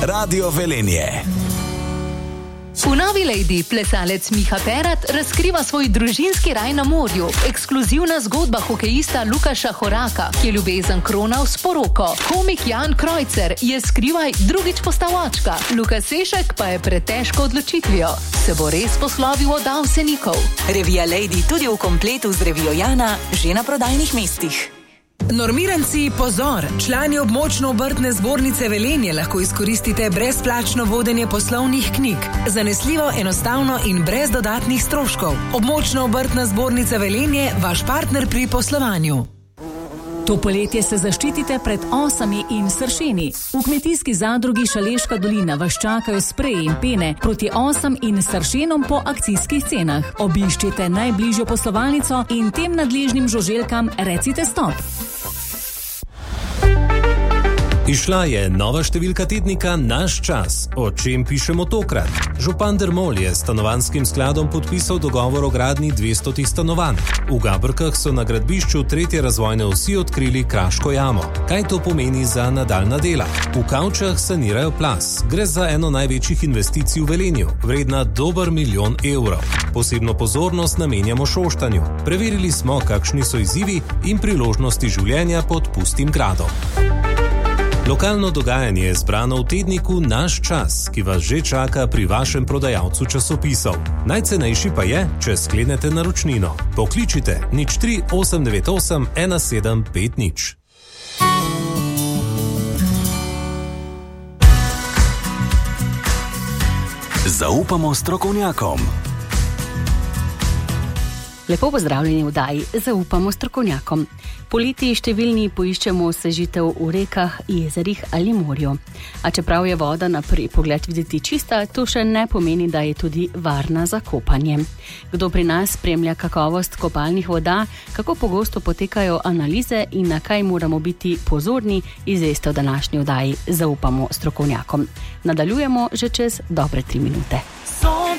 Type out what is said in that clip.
Radio Velenje. V Novi Lady plesalec Miha Perat razkriva svoj družinski raj na morju. Ekskluzivna zgodba hokejista Lukaša Horaka, ki je ljubezen kronal s poroko. Komik Jan Krojcer je skrivaj drugič postal očka. Luka Sešek pa je pred težko odločitvijo. Se bo res poslovil od Avsenikov? Revija Lady tudi v kompletu z revijo Jana že na prodajnih mestih. Normiranci, pozor! Člani območno-obrtne zbornice Velenje lahko izkoristite brezplačno vodenje poslovnih knjig. Zanesljivo, enostavno in brez dodatnih stroškov. Območno-obrtna zbornica Velenje, vaš partner pri poslovanju. To poletje se zaščitite pred osami in sršeni. V kmetijski zadrugi Šaleška dolina vas čakajo spreji in pene proti osam in sršenom po akcijskih cenah. Obiščite najbližjo poslovalnico in tem nadležnim žuželkam recite stop. Izšla je nova številka tednika Naš čas. O čem pišemo tokrat? Župan Dermol je s stanovanjskim skladom podpisal dogovor o gradnji 200 stanovanj. V Gabrkah so na gradbišču 3. razvojne osi odkrili kraško jamo. Kaj to pomeni za nadaljnja dela? V Kavčah sanirajo plaz. Gre za eno največjih investicij v Velenju, vredna dober 1 milijon evrov. Posebno pozornost namenjamo Šoštanju. Preverili smo, kakšni so izzivi in priložnosti življenja pod pustim gradom. Lokalno dogajanje je zbrano v tedniku Naš čas, ki vas že čaka pri vašem prodajalcu časopisov. Najcenejši pa je, če sklenete naročnino. Pokličite 03 898 1750. Zaupamo strokovnjakom. Lepo pozdravljeni v oddaji Zaupamo strokovnjakom. Poleti številni poiščemo osvežitev v rekah, jezerih ali morju. A čeprav je voda na prvi pogled videti čista, to še ne pomeni, da je tudi varna za kopanje. Kdo pri nas spremlja kakovost kopalnih voda, kako pogosto potekajo analize in na kaj moramo biti pozorni, izveste v današnji oddaji Zaupamo strokovnjakom. Nadaljujemo že čez dobre 3 minute.